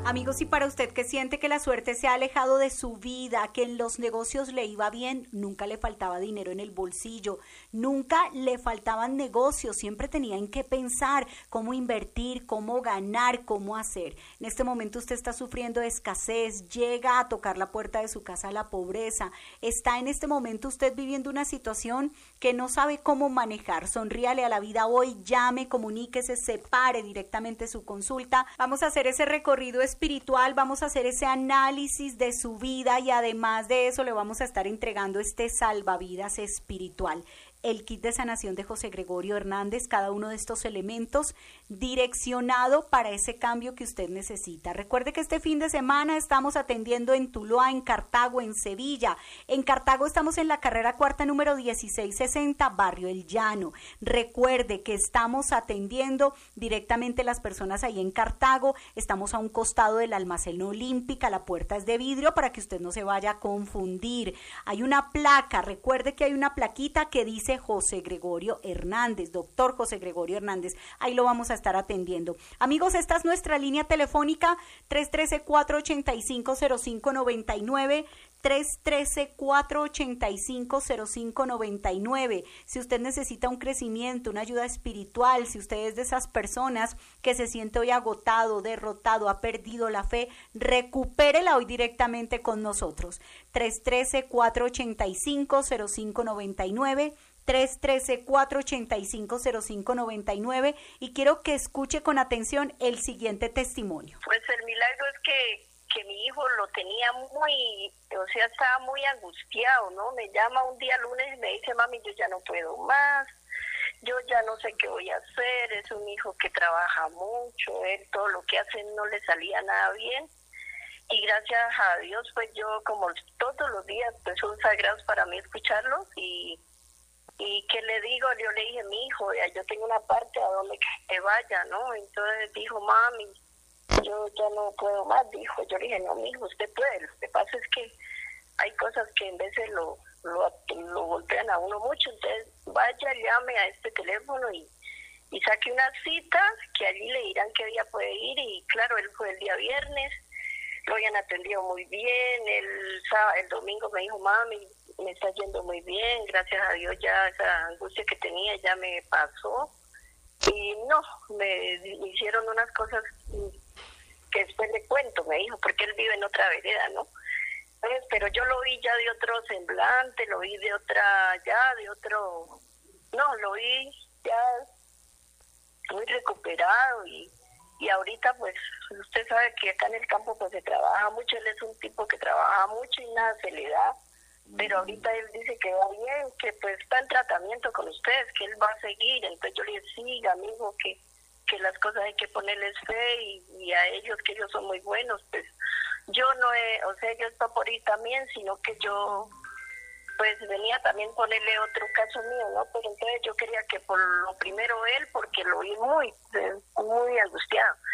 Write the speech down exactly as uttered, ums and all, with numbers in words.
Amigos, y para usted que siente que la suerte se ha alejado de su vida, que en los negocios le iba bien, nunca le faltaba dinero en el bolsillo, nunca le faltaban negocios, siempre tenía en qué pensar, cómo invertir, cómo ganar, cómo hacer. En este momento usted está sufriendo de escasez, llega a tocar la puerta de su casa la pobreza, está en este momento usted viviendo una situación que no sabe cómo manejar. Sonríale a la vida hoy, llame, comuníquese, separe directamente su consulta. Vamos a hacer ese recorrido espiritual, vamos a hacer ese análisis de su vida y además de eso le vamos a estar entregando este salvavidas espiritual. El kit de sanación de José Gregorio Hernández, cada uno de estos elementos direccionado para ese cambio que usted necesita. Recuerde que este fin de semana estamos atendiendo en Tuluá, en Cartago, en Sevilla. En Cartago estamos en la carrera cuarta número dieciséis sesenta, Barrio El Llano. Recuerde que estamos atendiendo directamente las personas ahí en Cartago. Estamos a un costado del almacén Olímpica, la puerta es de vidrio para que usted no se vaya a confundir. Hay una placa, recuerde que hay una plaquita que dice José Gregorio Hernández, doctor José Gregorio Hernández, ahí lo vamos a estar atendiendo. Amigos, esta es nuestra línea telefónica tres uno tres, cuatro ocho cinco, cero cinco nueve nueve, tres uno tres, cuatro ocho cinco, cero cinco nueve nueve. Si usted necesita un crecimiento, una ayuda espiritual, si usted es de esas personas que se siente hoy agotado, derrotado, ha perdido la fe, recupérela hoy directamente con nosotros. tres uno tres, cuatro ocho cinco, cero cinco nueve nueve, tres uno tres, cuatro ocho cinco, cero cinco nueve nueve, y quiero que escuche con atención el siguiente testimonio. Pues el milagro es que, que mi hijo lo tenía muy, o sea, estaba muy angustiado, ¿no? Me llama un día lunes y me dice, mami, yo ya no puedo más, yo ya no sé qué voy a hacer, es un hijo que trabaja mucho, él todo lo que hace no le salía nada bien. Y gracias a Dios, pues yo como todos los días, pues son sagrados para mí escucharlos. Y y que le digo, yo le dije, mi hijo, ya, yo tengo una parte a donde que vaya, ¿no? Entonces dijo, mami, yo ya no puedo más, dijo. Yo le dije, no, mi hijo, usted puede. Lo que pasa es que hay cosas que en veces lo, lo, lo golpean a uno mucho, entonces vaya, llame a este teléfono y, y saque una cita, que allí le dirán qué día puede ir. Y claro, él fue el día viernes, lo habían atendido muy bien, el, sábado, el domingo me dijo, mami, me está yendo muy bien, gracias a Dios ya esa angustia que tenía ya me pasó. Y no, me, me hicieron unas cosas que después le cuento, me dijo, porque él vive en otra vereda, ¿no? Entonces, pero yo lo vi ya de otro semblante, lo vi de otra, ya de otro, no, lo vi ya muy recuperado. y Y ahorita, pues, usted sabe que acá en el campo pues se trabaja mucho, él es un tipo que trabaja mucho y nada se le da, pero ahorita él dice que va bien, que pues está en tratamiento con ustedes, que él va a seguir. Entonces yo le digo, siga, amigo, que, que las cosas hay que ponerles fe y, y a ellos, que ellos son muy buenos. Pues yo no he, o sea, yo estoy por ahí también, sino que yo pues venía también ponerle otro caso mío, ¿no? Pero entonces yo quería que por lo primero él, porque lo vi muy, muy angustiado.